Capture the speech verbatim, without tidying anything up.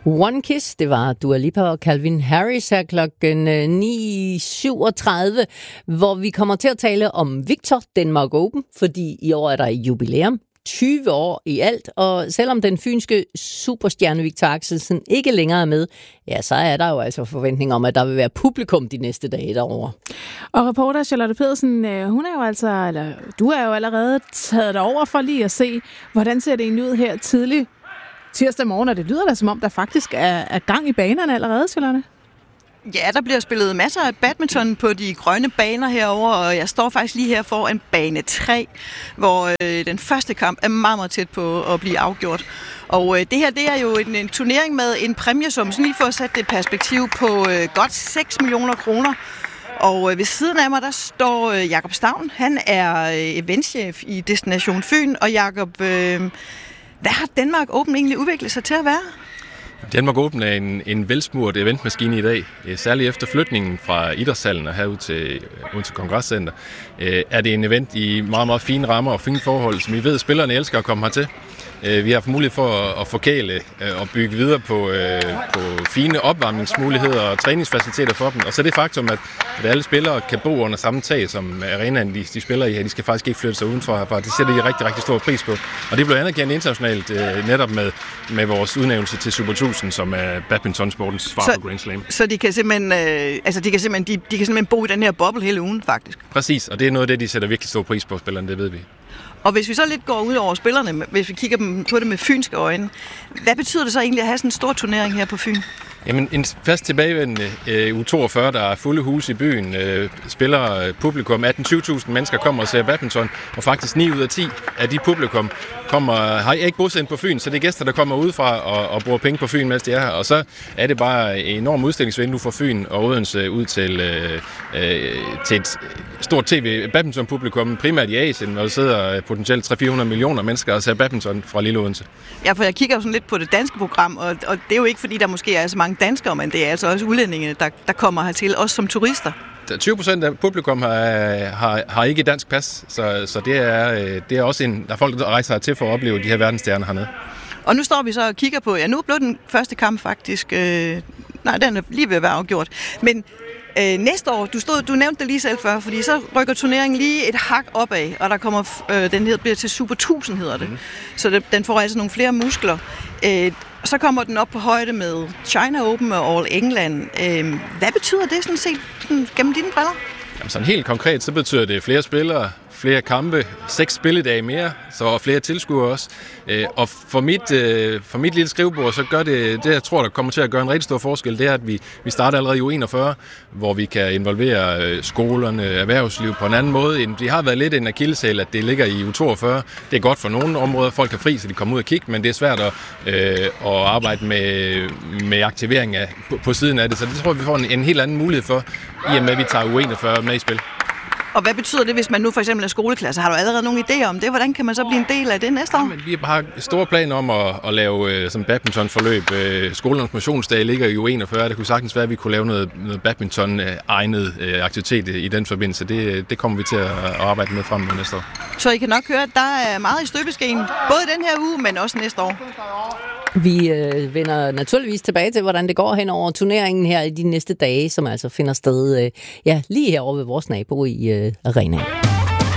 One Kiss, det var Dua Lipa og Calvin Harris her klokken ni syvogtredive, hvor vi kommer til at tale om Victor Denmark Open, fordi i år er der jubilæum. tyve år i alt, og selvom den fynske superstjerne Victor Axelsen ikke længere er med, ja, så er der jo altså forventning om, at der vil være publikum de næste dage derovre. Og reporter Charlotte Pedersen, hun er jo altså, eller du er jo allerede taget derover for lige at se, hvordan ser det egentlig ud her tidligt tirsdag morgen, og det lyder da som om, der faktisk er, er gang i banerne allerede, Charlotte. Ja, der bliver spillet masser af badminton på de grønne baner herover, og jeg står faktisk lige her foran bane tre, hvor øh, den første kamp er meget, meget tæt på at blive afgjort. Og øh, det her, det er jo en, en turnering med en præmiesum, så lige for at sætte det perspektiv på øh, godt seks millioner kroner. Og øh, ved siden af mig, der står øh, Jakob Stavn. Han er øh, eventchef i Destination Fyn, og Jakob, øh, hvad har Denmark Open egentlig udviklet sig til at være? Denmark Open er en, en velsmurt eventmaskine i dag. Særligt efter flytningen fra idrætshallen og herud til Odense Kongresscenter, er det en event i meget, meget fine rammer og fine forhold, som I ved, spillerne elsker at komme hertil. Vi har haft mulighed for at forkæle og bygge videre på, på fine opvarmningsmuligheder og træningsfaciliteter for dem. Og så det faktum, at, at alle spillere kan bo under samme tag, som arenaen de, de spiller i her. De skal faktisk ikke flytte sig udenfor herfra. Det sætter de rigtig, rigtig stor pris på. Og det blev anerkendt internationalt netop med, med vores udnævnelse til Super tusind, som er badmintonsportens svar på Grand Slam. Så de kan simpelthen, øh, altså de kan simpelthen, de, de kan simpelthen bo i den her boble hele ugen, faktisk? Præcis, og det er noget af det, de sætter virkelig stor pris på, spillerne, det ved vi. Og hvis vi så lidt går ud over spillerne, hvis vi kigger på det med fynske øjne, hvad betyder det så egentlig at have sådan en stor turnering her på Fyn? Jamen, en fast tilbagevendende øh, U toogfyrre, der er fulde huse i byen, øh, spiller publikum. atten til tyve tusind mennesker kommer og ser badminton, og faktisk ni ud af ti af de publikum kommer, har ikke bosat på Fyn, så det er gæster, der kommer udefra og, og bruger penge på Fyn, mens de er her. Og så er det bare en enorm udstillingsvindue for Fyn og Odense ud til, øh, øh, til et stort tv-badminton-publikum, primært i Asien, hvor der sidder potentielt tre til fire hundrede millioner mennesker og ser badminton fra lille Odense. Ja, for jeg kigger jo sådan lidt på det danske program, og, og det er jo ikke, fordi der måske er så mange danskere, men det er altså også udlændinge, der, der kommer hertil, også som turister. tyve procent af publikum har, har, har ikke dansk pas, så, så det, er, det er også en, der er folk, der rejser hertil for at opleve de her verdensstjerner hernede. Og nu står vi så og kigger på, ja, nu blev den første kamp faktisk, øh, nej, den er lige ved at være afgjort, men øh, næste år, du, stod, du nævnte det lige selv før, fordi så rykker turneringen lige et hak opad, og der kommer, øh, den hedder, bliver til Super tusind, hedder det, mm. så det, den får altså nogle flere muskler. Øh, Så kommer den op på højde med China Open og All England. Hvad betyder det sådan set gennem dine briller? Jamen, sådan helt konkret, så betyder det flere spillere, flere kampe, seks spilledage mere, så flere tilskuere også. Og for mit, for mit lille skrivebord, så gør det, det jeg tror, der kommer til at gøre en rigtig stor forskel, det er, at vi, vi starter allerede i U enogfyrre, hvor vi kan involvere skolerne, erhvervsliv på en anden måde. Det har været lidt en akilleshæl, at det ligger i U toogfyrre. Det er godt for nogle områder, folk er fri, så de kommer ud og kigge, men det er svært at, øh, at arbejde med, med aktivering af, på, på siden af det. Så det tror jeg, vi får en, en helt anden mulighed for, i og med, at vi tager U enogfyrre med i spil. Og hvad betyder det, hvis man nu for eksempel er skoleklasse? Har du allerede nogle idéer om det? Hvordan kan man så blive en del af det næste år? Jamen, vi har store planer om at, at lave øh, sådan badmintonforløb. Øh, Skolernes motionsdag ligger i U enogfyrre. Det kunne sagtens være, at vi kunne lave noget, noget badminton-egnet øh, aktivitet i den forbindelse. Det, det kommer vi til at arbejde med frem mod næste år. Så I kan nok høre, at der er meget i støbeskeen, både den her uge, men også næste år. Vi øh, vender naturligvis tilbage til, hvordan det går hen over turneringen her i de næste dage, som altså finder sted øh, ja, lige herovre ved vores nabo i øh, arenaen.